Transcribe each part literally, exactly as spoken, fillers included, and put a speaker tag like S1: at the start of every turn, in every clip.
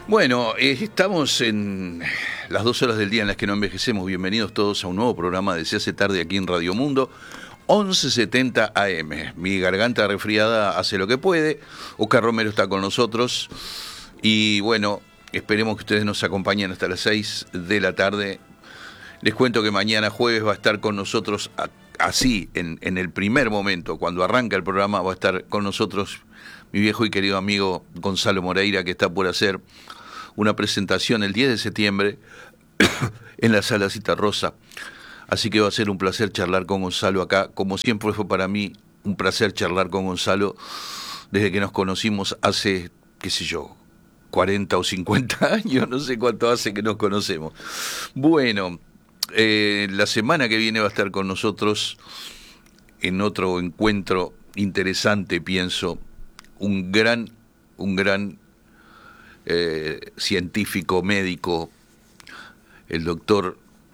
S1: Bueno, eh, estamos en las dos horas del día en las que no envejecemos. Bienvenidos todos a un nuevo programa de Se hace tarde aquí en Radio Mundo, once setenta A M. Mi garganta resfriada hace lo que puede. Oscar Romero está con nosotros. Y bueno, esperemos que ustedes nos acompañen hasta las seis de la tarde. Les cuento que mañana jueves va a estar con nosotros, así, en, en el primer momento, cuando arranca el programa, va a estar con nosotros mi viejo y querido amigo Gonzalo Moreira, que está por hacer una presentación el diez de septiembre en la Sala Cita Rosa. Así que va a ser un placer charlar con Gonzalo acá. Como siempre fue para mí un placer charlar con Gonzalo desde que nos conocimos hace, qué sé yo, cuarenta o cincuenta años, no sé cuánto hace que nos conocemos. Bueno, eh, la semana que viene va a estar con nosotros en otro encuentro interesante, pienso, un gran, un gran eh, científico, médico, el doctor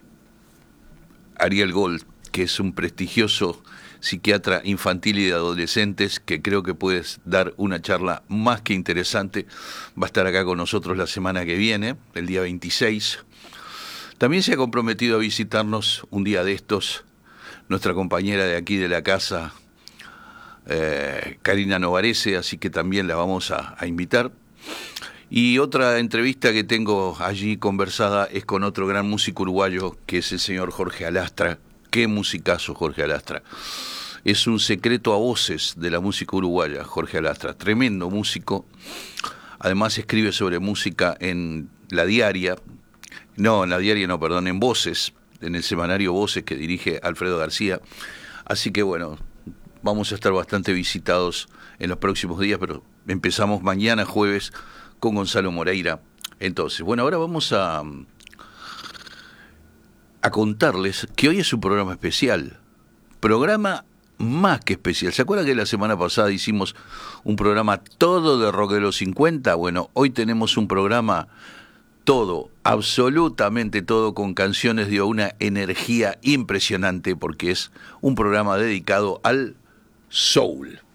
S1: Ariel Gold, que es un prestigioso psiquiatra infantil y de adolescentes, que creo que puedes dar una charla más que interesante. Va a estar acá con nosotros la semana que viene, el día veintiséis. También se ha comprometido a visitarnos un día de estos nuestra compañera de aquí de la casa, eh, Karina Novarese, así que también la vamos a, a invitar. Y otra entrevista que tengo allí conversada es con otro gran músico uruguayo, que es el señor Jorge Alastra. Qué musicazo Jorge Alastra. Es un secreto a voces de la música uruguaya, Jorge Alastra. Tremendo músico. Además escribe sobre música en La Diaria. No, en La Diaria no, perdón, en Voces, en el semanario Voces que dirige Alfredo García. Así que bueno, vamos a estar bastante visitados en los próximos días, pero empezamos mañana jueves con Gonzalo Moreira. Entonces, bueno, ahora vamos a, a contarles que hoy es un programa especial. Programa más que especial. ¿Se acuerdan que la semana pasada hicimos un programa todo de rock de los cincuenta? Bueno, hoy tenemos un programa todo, absolutamente todo, con canciones de una energía impresionante, porque es un programa dedicado al soul.